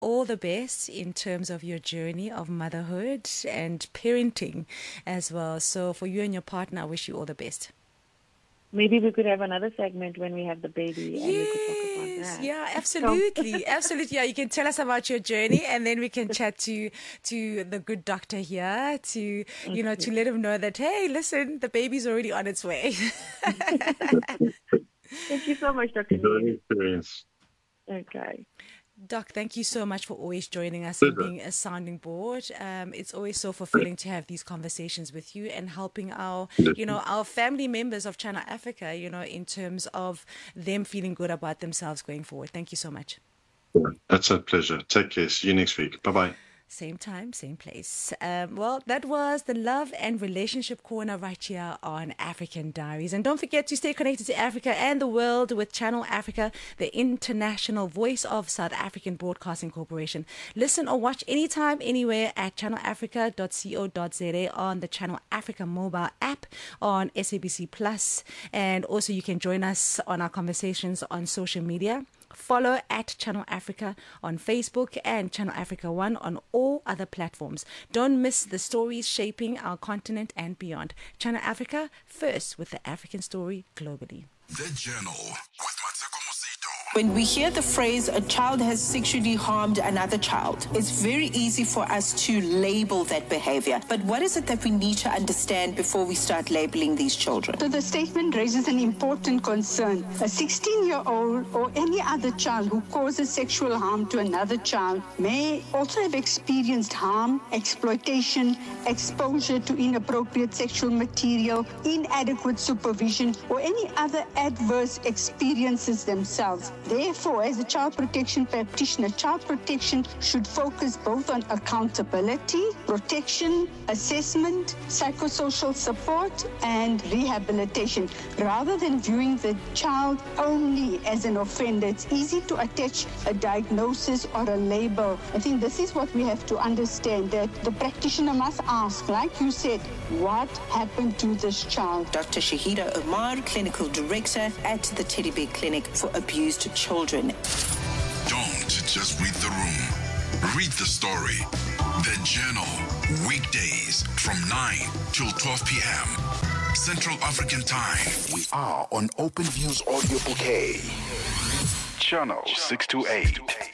all the best in terms of your journey of motherhood and parenting as well. So for you and your partner, I wish you all the best. Maybe we could have another segment when we have the baby, and we could talk about that. Yeah, absolutely. Absolutely. Yeah, you can tell us about your journey, and then we can chat to the good doctor here to, to let him know that, hey, listen, the baby's already on its way. Thank you so much, Dr. Good Neil. experience. Okay. Doc, thank you so much for always joining us and being a sounding board. It's always so fulfilling to have these conversations with you and helping our, our family members of Channel Africa, in terms of them feeling good about themselves going forward. Thank you so much. That's a pleasure. Take care. See you next week. Bye-bye. Same time, same place. Well, that was the Love and Relationship Corner right here on African Diaries. And don't forget to stay connected to Africa and the world with Channel Africa, the international voice of South African Broadcasting Corporation. Listen or watch anytime, anywhere at channelafrica.co.za on the Channel Africa mobile app on SABC Plus. And also you can join us on our conversations on social media. Follow at Channel Africa on Facebook and Channel Africa One on all other platforms. Don't miss the stories shaping our continent and beyond. Channel Africa, first with the African story globally. The Journal with Mateko Mosito. When we hear the phrase, a child has sexually harmed another child, it's very easy for us to label that behavior. But what is it that we need to understand before we start labeling these children? So the statement raises an important concern. A 16-year-old or any other child who causes sexual harm to another child may also have experienced harm, exploitation, exposure to inappropriate sexual material, inadequate supervision, or any other adverse experiences themselves. Therefore, as a child protection practitioner, child protection should focus both on accountability, protection, assessment, psychosocial support, and rehabilitation, rather than viewing the child only as an offender. It's easy to attach a diagnosis or a label. I think this is what we have to understand, that the practitioner must ask, like you said, what happened to this child? Dr. Shahida Omar, Clinical Director at the Teddy Bear Clinic for Abused Children. Don't just read the room. Read the story. The Journal. Weekdays from 9 till 12 p.m. Central African Time. We are on Open Views Audio Bouquet. Channel 628.